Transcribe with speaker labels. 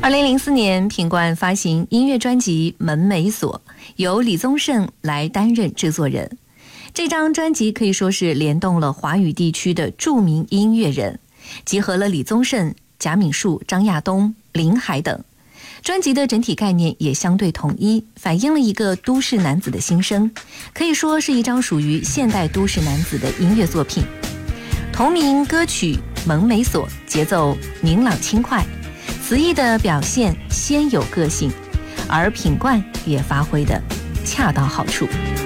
Speaker 1: 2004年，品冠发行音乐专辑《门没锁》，由李宗盛来担任制作人。这张专辑可以说是联动了华语地区的著名音乐人，集合了李宗盛、贾敏树、张亚东、林海等。专辑的整体概念也相对统一，反映了一个都市男子的心声，可以说是一张属于现代都市男子的音乐作品。同名歌曲《门没锁》节奏明朗轻快，词意的表现鲜有个性，而品冠也发挥得恰到好处。